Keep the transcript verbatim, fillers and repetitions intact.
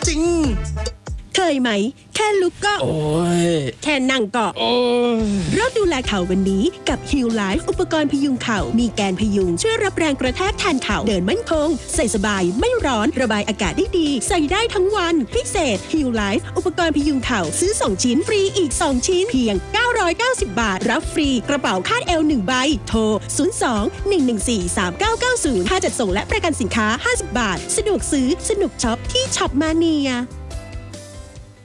จริงเคยไหมแค่ลุกก็โอ้ยแค่นั่งก็โอ้ยเริ่มดูแลเข่าวันนี้กับ Heal Life อุปกรณ์พยุงเข่ามีแกนพยุงช่วยรับแรงกระแทกแทนเข่าเดินมั่นคงใส่สบายไม่ร้อนระบายอากาศได้ดีใส่ได้ทั้งวันพิเศษ Heal Life อุปกรณ์พยุงเข่าซื้อสองชิ้นฟรีอีกสองชิ้นเพียงเก้าร้อยเก้าสิบบาทรับฟรีกระเป๋าคาดเอวหนึ่งใบโทรศูนย์ สอง หนึ่ง หนึ่ง สี่ สาม เก้า เก้า ศูนย์ค่าจัดส่งและประกันสินค้าห้าสิบบาทสะดวกซื้อสนุกช็อปที่ช็อปมาเนีย